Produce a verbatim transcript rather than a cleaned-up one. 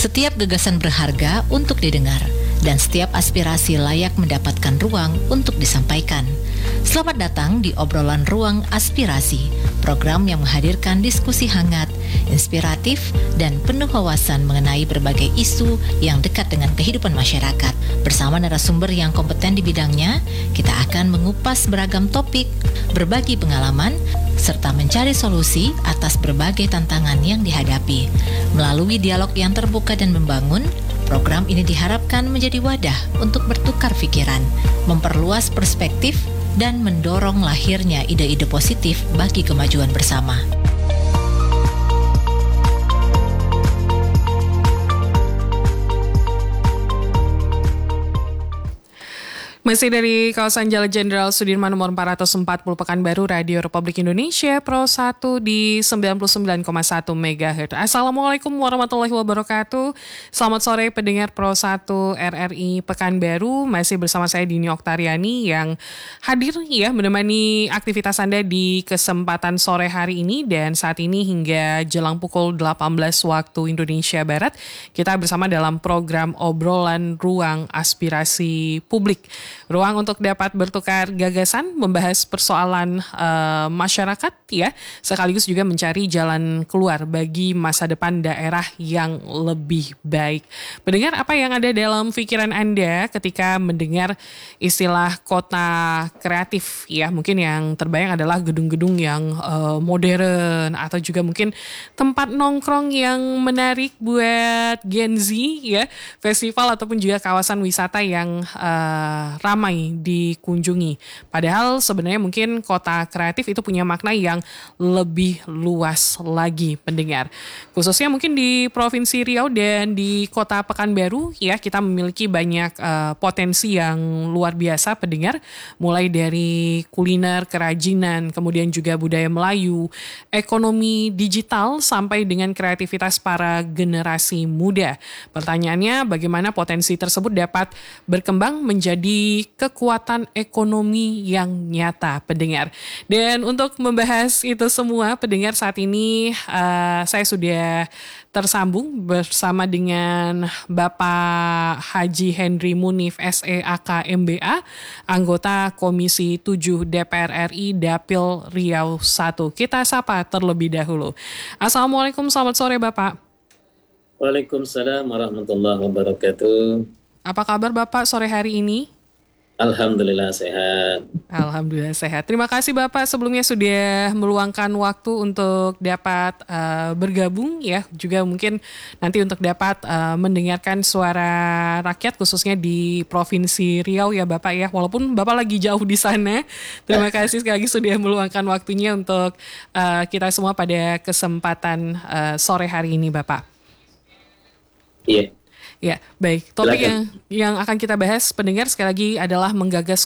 Setiap gagasan berharga untuk didengar, dan setiap aspirasi layak mendapatkan ruang untuk disampaikan. Selamat datang di obrolan Ruang Aspirasi, program yang menghadirkan diskusi hangat, inspiratif, dan penuh wawasan mengenai berbagai isu yang dekat dengan kehidupan masyarakat. Bersama narasumber yang kompeten di bidangnya, kita akan mengupas beragam topik, berbagi pengalaman, serta mencari solusi atas berbagai tantangan yang dihadapi. Melalui dialog yang terbuka dan membangun, program ini diharapkan menjadi wadah untuk bertukar pikiran, memperluas perspektif, dan mendorong lahirnya ide-ide positif bagi kemajuan bersama. Masih dari kawasan Jalan Jenderal Sudirman nomor empat ratus empat puluh Pekanbaru, Radio Republik Indonesia, Pro satu di sembilan puluh sembilan koma satu megahertz. Assalamualaikum warahmatullahi wabarakatuh. Selamat sore pendengar Pro satu R R I Pekanbaru. Masih bersama saya Dini Oktariani yang hadir ya menemani aktivitas Anda di kesempatan sore hari ini. Dan saat ini hingga jelang pukul delapan belas waktu Indonesia Barat, kita bersama dalam program obrolan Ruang Aspirasi Publik. Ruang untuk dapat bertukar gagasan, membahas persoalan uh, masyarakat ya, sekaligus juga mencari jalan keluar bagi masa depan daerah yang lebih baik. Mendengar apa yang ada dalam pikiran Anda ketika mendengar istilah kota kreatif ya, mungkin yang terbayang adalah gedung-gedung yang uh, modern atau juga mungkin tempat nongkrong yang menarik buat Gen Z ya, festival ataupun juga kawasan wisata yang uh, ramai dikunjungi. Padahal sebenarnya mungkin kota kreatif itu punya makna yang lebih luas lagi pendengar. Khususnya mungkin di Provinsi Riau dan di Kota Pekanbaru ya, kita memiliki banyak uh, potensi yang luar biasa pendengar. Mulai dari kuliner, kerajinan, kemudian juga budaya Melayu, ekonomi digital sampai dengan kreativitas para generasi muda. Pertanyaannya, bagaimana potensi tersebut dapat berkembang menjadi kekuatan ekonomi yang nyata pendengar. Dan untuk membahas itu semua pendengar, saat ini uh, saya sudah tersambung bersama dengan Bapak Haji Henry Munif S E A K M B A, anggota Komisi tujuh D P R R I Dapil Riau satu. Kita sapa terlebih dahulu. Assalamualaikum, selamat sore Bapak. Waalaikumsalam warahmatullahi wabarakatuh. Apa kabar Bapak sore hari ini? Alhamdulillah sehat. Alhamdulillah sehat. Terima kasih Bapak sebelumnya sudah meluangkan waktu untuk dapat uh, bergabung ya, juga mungkin nanti untuk dapat uh, mendengarkan suara rakyat khususnya di Provinsi Riau ya Bapak ya. Walaupun Bapak lagi jauh di sana. Terima kasih sekali lagi sudah meluangkan waktunya untuk uh, kita semua pada kesempatan uh, sore hari ini Bapak. Iya. Ya, baik. Topik yang yang akan kita bahas pendengar sekali lagi adalah menggagas